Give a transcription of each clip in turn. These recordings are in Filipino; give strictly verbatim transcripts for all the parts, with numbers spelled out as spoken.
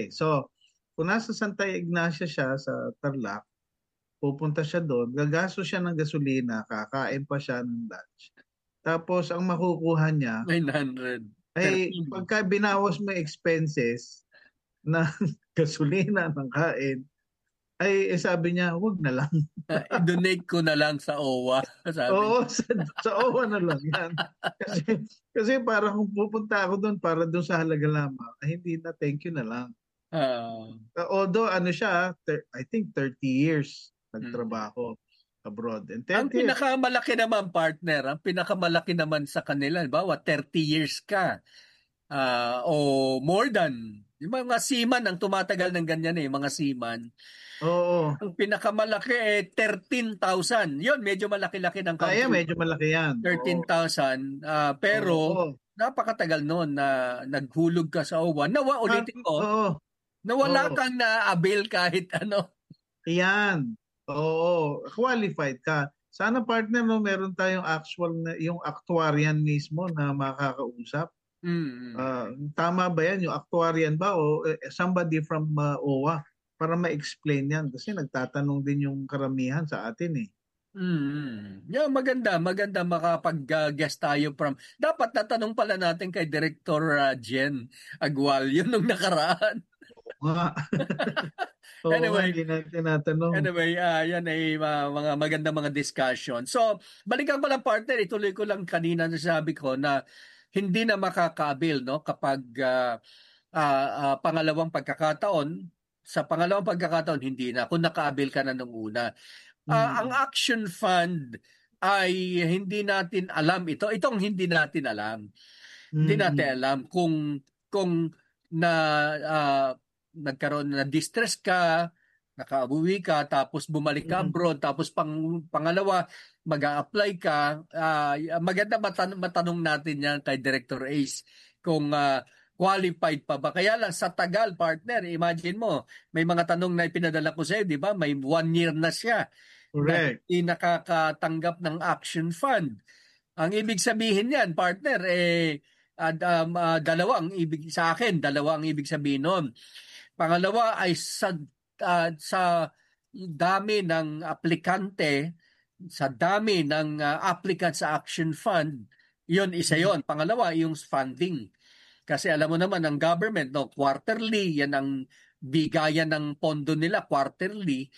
Okay, so kung nasa Santa Ignacia siya sa Tarlac, pupunta siya doon, gagastos siya ng gasolina, kakain pa siya ng lunch. Tapos ang makukuha niya nine hundred ay thirteen. pagka binawas mo yung expenses na gasolina ng kain, ay eh, sabi niya, wag na lang. Uh, i-donate ko na lang sa O W A, sabi niya. Oo, sa, sa O W A na lang yan. Kasi, kasi para kung pupunta ako doon para doon sa halaga lamang, ay hindi na, thank you na lang. Ah, Uh, although ano siya, thir- I think thirty years mm. nagtrabaho abroad. And Ang thirty years, pinakamalaki naman, partner, ang pinakamalaki naman sa kanila, bawa thirty years ka, ah, o more than, yung mga seaman ang tumatagal ng ganyan eh, mga seaman. oo. Ang pinakamalaki eh thirteen thousand. Yun, medyo malaki-laki ng Kaya country. medyo malaki yan. thirteen Oo. thousand. ah, pero Oo. napakatagal noon na naghulog ka sa O W A. Nawa, Ah, ulitin ko, oo. nawala Oo. kang na-avail kahit ano. Yan. Oo. Qualified ka. Sana partner no, meron tayong actual na yung actuarian mismo na makakausap. Mm. Ah, tama ba yan? Yung actuarian ba o eh, somebody from uh, O W A para ma-explain yan kasi nagtatanong din yung karamihan sa atin eh. Mm. Yeah, maganda, maganda makapag-guest tayo from. Dapat natanong pala natin kay Director uh, Jen Agual yun nung nakaraan. Oo nga. Oo nga, Anyway, hindi natin tinatanong. Anyway, ah yan ay ma- mga maganda mga discussion. So, balikan ko lang partner, ituloy ko lang kanina na sabi ko na hindi na makakaabil no kapag ah, ah, ah, pangalawang pagkakataon, sa pangalawang pagkakataon hindi na kung nakaabil ka na nung una. Ah, ang Mm. action fund ay hindi natin alam ito. Itong hindi natin alam. Hindi natin Mm. alam kung kung na ah, nagkaroon na distress ka, nakauwi ka, tapos bumalik ka Mm. abroad, tapos pang, pangalawa, mag-a-apply ka. Ah, maganda matan- matanong natin yan kay Director Ace kung ah, qualified pa ba. Kaya lang sa tagal, partner, imagine mo, may mga tanong na ipinadala ko sa iyo, di ba? May one year na siya na Correct. hindi nakakatanggap ng action fund. Ang ibig sabihin niyan, partner, eh, at, um, ah, dalawa ang ibig sa akin, dalawa ang ibig sabihin noon. Pangalawa ay sa ah, sa dami ng aplikante, sa dami ng ah, applicant sa Action Fund, yun isa Mm. yon. Pangalawa, yung funding. Kasi alam mo naman, ang government, no, quarterly, yan ang bigayan ng pondo nila, quarterly,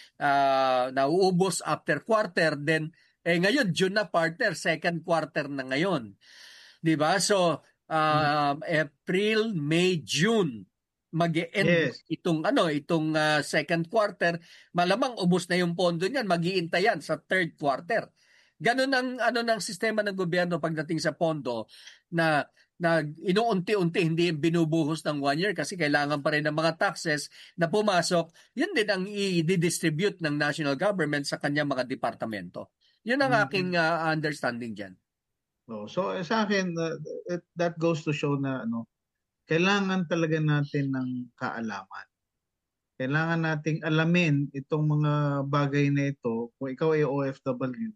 ah, nauubos after quarter, then, eh ngayon, June na partner, second quarter na ngayon. 'Di ba? So, Mm. um, April, May, June mag-e-end Yes. itong ano, itong ah, second quarter, malamang ubos na yung pondo niyan, mag-iintay yan sa third quarter. Ganun ang ano ng sistema ng gobyerno pagdating sa pondo na na inuunti-unti hindi binubuhos ng one year kasi kailangan pa rin ng mga taxes na pumasok. Yun din ang i-distribute ng national government sa kanyang mga departamento. Yun ang aking Mm. ah, understanding diyan. Oh, so eh, sa akin uh, it, that goes to show na ano, kailangan talaga natin ng kaalaman. Kailangan nating alamin itong mga bagay na ito. Kung ikaw ay O F W,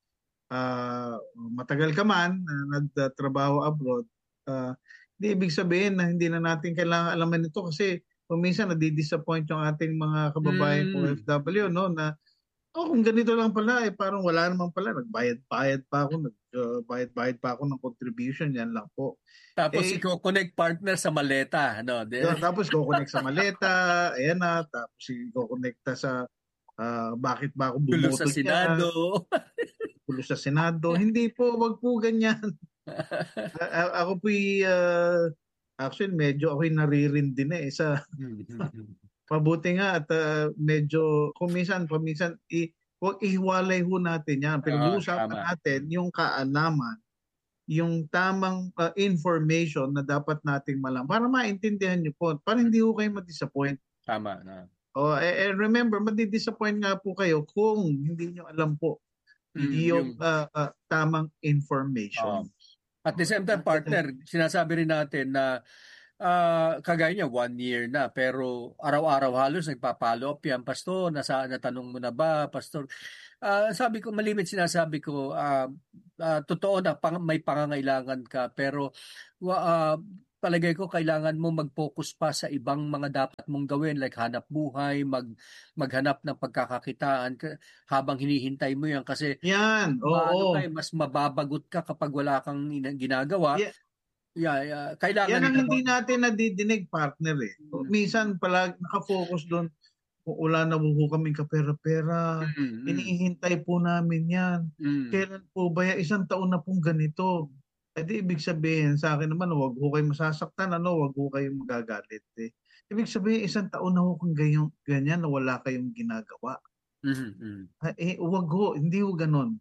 ah, matagal ka man na nagtatrabaho abroad, ah, hindi ibig sabihin na hindi na natin kailangan alaman ito kasi kung minsan nadi-disappoint yung ating mga kababayan O F Mm. W no na oh, kung ganito lang pala, eh, parang wala naman pala. Nagbayad-bayad pa ako, nagbayad-bayad pa ako ng contribution, yan lang po. Tapos Eh, i-connect partner sa maleta, ano, da- de, tapos ko-connect sa maleta, ayan na, tapos ko-connecta sa ah, bakit ba ako tulo sa bumoto dyan, Senado. tulo sa Senado. Hindi po, wag po ganyan. A- a- ako po actually, medyo ako'y naririndi na eh sa mabuti nga at ah, medyo kumisan paminsan i wag ihiwalay ho natin yan. Oo, Pinag-uusapan tama. natin yung kaalaman, yung tamang ah, information na dapat nating malaman para maintindihan niyo po. Para hindi ho kayo ma-disappoint. Tama na. Oh, eh, eh, remember, madi-disappoint nga po kayo kung hindi niyo alam po Mm, yung yung ah, ah, tamang um, information. at the Oh, same time, partner, sinasabi rin natin na ah, kagaya niya, one year na, pero araw-araw halos nagpa-follow up yan. Pastor, nasa, natanong mo na ba? Pastor, ah, sabi ko, malimit sinasabi ko, ah, ah, totoo na pang, may pangangailangan ka, pero wa- ah, palagay ko kailangan mo mag-focus pa sa ibang mga dapat mong gawin like hanap buhay, mag maghanap ng pagkakakitaan habang hinihintay mo yan kasi Yan, maano oo. ka, mas mababagot ka kapag wala kang ginagawa. Yeah. Yeah, yeah. Kailangan yan ang ito. hindi natin nadidinig, partner eh. Mm. Minsan pala nakafocus doon, wala na po kaming kapera-pera, Mm, mm. inihintay po namin yan. Mm. Kailan po ba yan? Isang taon na pong ganito. Eh di ibig sabihin sa akin naman, huwag ho kayong masasaktan, ano, huwag ho kayong magagalit. Eh. Ibig sabihin, isang taon na ho kung ganyan, ganyan na wala kayong ginagawa. Mm-hmm. Eh, huwag ho, hindi ho ganon.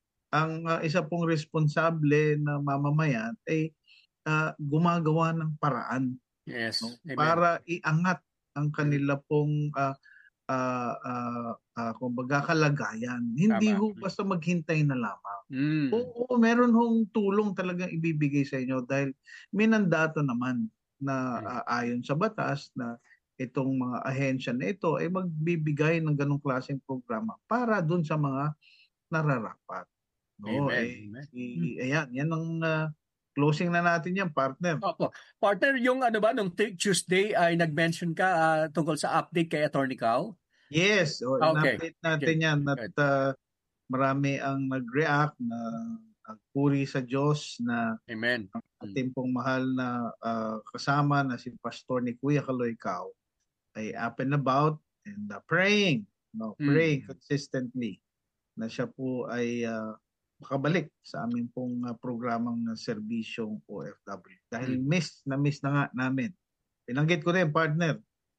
Ang uh, isa pong responsable na mamamayan ay uh, gumagawa ng paraan. Yes. No? Amen. Para iangat ang kanila pong uh, uh, uh, uh, kumbaga kalagayan. Hindi Tama. ho basta maghintay na lamang. Mm. Oo, meron hong tulong talagang ibibigay sa inyo dahil minandato naman na uh, ayon sa batas na itong mga ahensya na ito ay magbibigay ng ganong klaseng programa para dun sa mga nararapat. No, Amen. eh, Amen. i, ayan, yan ang uh, closing na natin yan, partner. Opo. Partner, yung ano ba, nung Tuesday ay nag-mention ka uh, tungkol sa update kay Attorney Cao? Yes, o, Okay. in-update natin Okay. yan at uh, marami ang nag-react na nagpuri sa Diyos na Amen. ang ating pong mahal na uh, kasama na si Pastor ni Kuya Kaloy Cao ay up and about and uh, praying, no, praying mm. consistently na siya po ay uh, makabalik sa aming pong uh, programang uh, serbisyong O F W. Dahil mm. miss na miss na nga namin. Pinanggit ko rin, partner,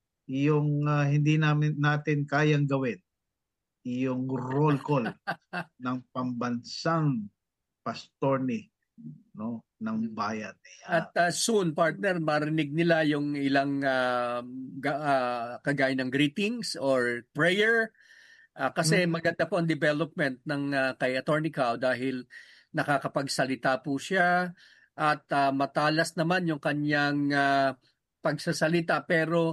yung uh, hindi namin natin kayang gawin, yung roll call ng pambansang pastor ni no ng bayan. At uh, soon, partner, marinig nila yung ilang uh, ga- uh, kagaya ng greetings or prayer. Uh, kasi hmm. maganda po ang development ng uh, kay Attorney Cao dahil nakakapagsalita po siya at uh, matalas naman yung kanyang uh, pagsasalita pero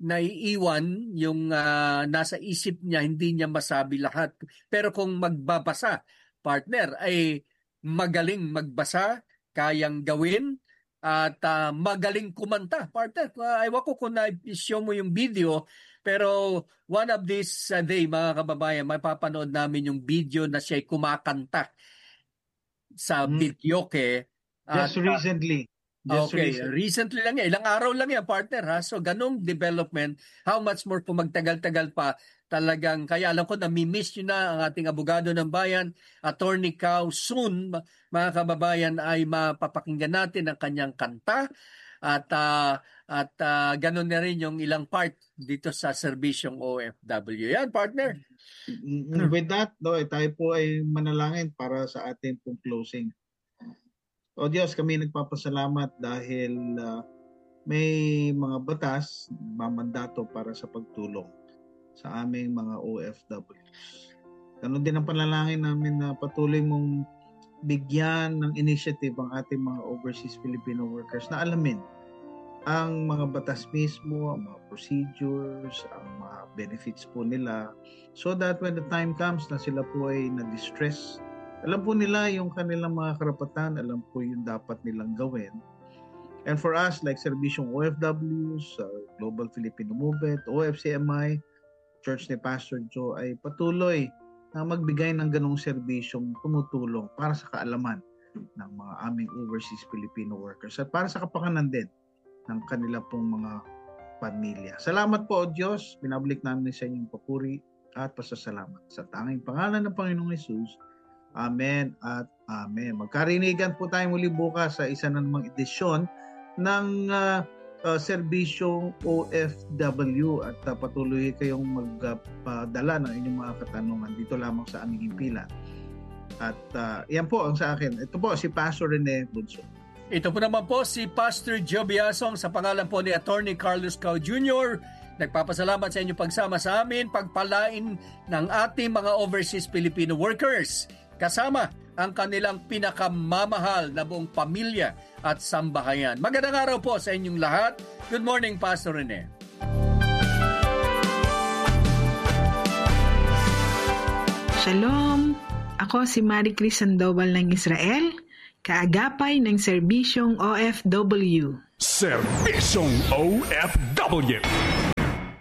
naiiwan yung uh, nasa isip niya, hindi niya masabi lahat. Pero kung magbabasa, partner, ay magaling magbasa, kayang gawin, at uh, magaling kumanta. Partner, uh, ayaw ko kung na-show mo yung video, pero one of these uh, day, mga kababayan, mapapanood namin yung video na siya'y kumakanta sa hmm. videoke. Just at, recently. Just okay, recently. recently lang yan. Ilang araw lang yan, partner. Ha? So, ganong development, how much more kung magtagal-tagal pa, talagang, kaya alam ko, nami-miss nyo na ang ating abogado ng bayan, Attorney Cao. Soon, mga kababayan, ay mapapakinggan natin ang kanyang kanta. At uh, at uh, ganon na rin yung ilang part dito sa serbisyong O F W. Yan, partner. With that, no, tayo po ay manalangin para sa ating pong closing. O Diyos, kami nagpapasalamat dahil uh, may mga batas, mamandato para sa pagtulong sa aming mga O F Ws. Ganon din ang panalangin namin na patuloy mong bigyan ng initiative ang ating mga overseas Filipino workers na alamin ang mga batas mismo, ang mga procedures, ang mga benefits po nila so that when the time comes na sila po ay na-distress, alam po nila yung kanilang mga karapatan, alam po yung dapat nilang gawin. And for us, like Serbisyong O F Ws, uh, Global Filipino Movement, O F C M I, Church ni Pastor Joe ay patuloy na magbigay ng ganong serbisyong tumutulong para sa kaalaman ng mga aming overseas Filipino workers at para sa kapakanan din ng kanila pong mga pamilya. Salamat po, O Diyos. Binabalik namin sa inyong papuri at pasasalamat. Sa tanging pangalan ng Panginoong Hesus, Amen at Amen. Magkarinigan po tayo muli bukas sa isa na namang edisyon ng uh, uh, serbisyong O F W at uh, patuloy kayong magpadala uh, ng inyong mga katanungan dito lamang sa aming himpilan. At uh, yan po ang sa akin. Ito po si Pastor Rene Bunso. Ito po naman po si Pastor Joe Biasong sa pangalan po ni Attorney Carlos Cao Junior Nagpapasalamat sa inyong pagsama sa amin, pagpalain ng ating mga overseas Filipino workers kasama ang kanilang pinakamamahal na buong pamilya at sambahayan. Magandang araw po sa inyong lahat. Good morning, Pastor Rene. Shalom! Ako si Marie Chris Sandoval ng Israel, kaagapay ng serbisyong O F W. Serbisyong O F W.